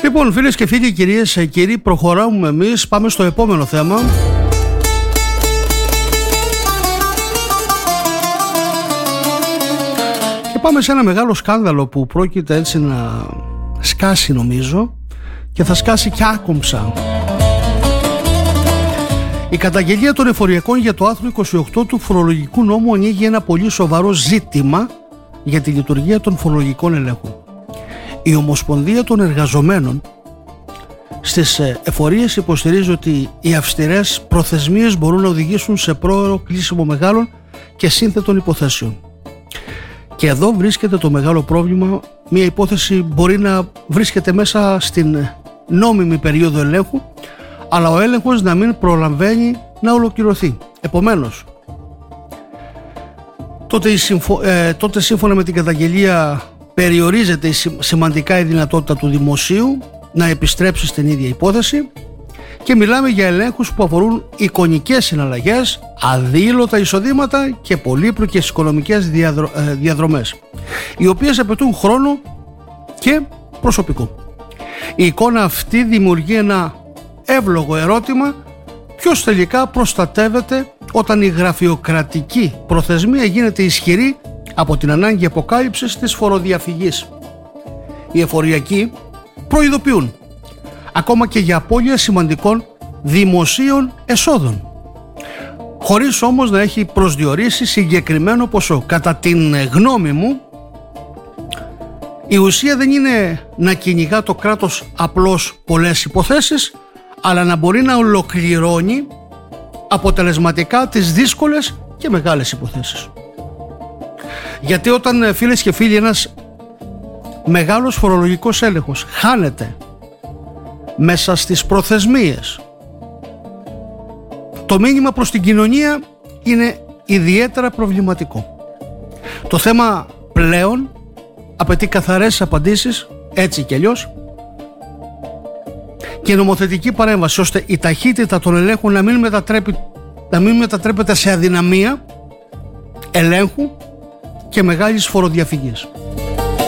Λοιπόν, φίλες και φίλοι, κυρίες και κύριοι, προχωράμε εμείς, πάμε στο επόμενο θέμα. Και πάμε σε ένα μεγάλο σκάνδαλο που πρόκειται έτσι να σκάσει, νομίζω, και θα σκάσει και άκομψα. Η καταγγελία των εφοριακών για το άρθρο 28 του φορολογικού νόμου ανοίγει ένα πολύ σοβαρό ζήτημα για τη λειτουργία των φορολογικών ελέγχων. Η Ομοσπονδία των Εργαζομένων στις εφορίες υποστηρίζει ότι οι αυστηρές προθεσμίες μπορούν να οδηγήσουν σε πρόωρο κλείσιμο μεγάλων και σύνθετων υποθέσεων. Και εδώ βρίσκεται το μεγάλο πρόβλημα. Μια υπόθεση μπορεί να βρίσκεται μέσα στην νόμιμη περίοδο ελέγχου, αλλά ο έλεγχος να μην προλαβαίνει να ολοκληρωθεί. Επομένως, τότε σύμφωνα με την καταγγελία περιορίζεται σημαντικά η δυνατότητα του δημοσίου να επιστρέψει στην ίδια υπόθεση και μιλάμε για ελέγχους που αφορούν εικονικές συναλλαγές, αδήλωτα εισοδήματα και πολύπλοκες οικονομικές διαδρομές, οι οποίες απαιτούν χρόνο και προσωπικό. Η εικόνα αυτή δημιουργεί ένα εύλογο ερώτημα: ποιος τελικά προστατεύεται όταν η γραφειοκρατική προθεσμία γίνεται ισχυρή από την ανάγκη αποκάλυψης της φοροδιαφυγής? Οι εφοριακοί προειδοποιούν ακόμα και για απώλεια σημαντικών δημοσίων εσόδων, χωρίς όμως να έχει προσδιορίσει συγκεκριμένο ποσό. Κατά την γνώμη μου, η ουσία δεν είναι να κυνηγά το κράτος απλώς πολλές υποθέσεις, αλλά να μπορεί να ολοκληρώνει αποτελεσματικά τις δύσκολες και μεγάλες υποθέσεις. Γιατί όταν, φίλες και φίλοι, ένας μεγάλος φορολογικός έλεγχος χάνεται μέσα στις προθεσμίες, το μήνυμα προς την κοινωνία είναι ιδιαίτερα προβληματικό. Το θέμα πλέον απαιτεί καθαρές απαντήσεις, έτσι κι αλλιώς, και νομοθετική παρέμβαση, ώστε η ταχύτητα των ελέγχων να μην μετατρέπεται σε αδυναμία ελέγχου και μεγάλης φοροδιαφυγής.